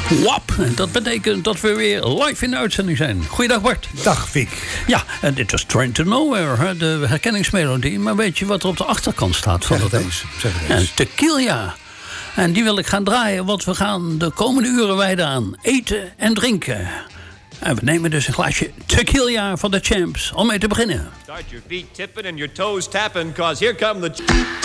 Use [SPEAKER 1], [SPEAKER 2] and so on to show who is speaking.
[SPEAKER 1] WAP. Dat betekent dat we weer live in de uitzending zijn. Goeiedag Bart.
[SPEAKER 2] Dag Vic.
[SPEAKER 1] Ja, en dit was Train to Nowhere, de herkenningsmelodie. Maar weet je wat er op de achterkant staat van
[SPEAKER 2] Zeg
[SPEAKER 1] dat
[SPEAKER 2] het eens. Zeg het eens.
[SPEAKER 1] Tequila. En die wil ik gaan draaien, want we gaan de komende uren wijden aan eten en drinken. En we nemen dus een glaasje tequila van de Champs om mee te beginnen.
[SPEAKER 3] Start your feet tipping and your toes tapping, cause here come the...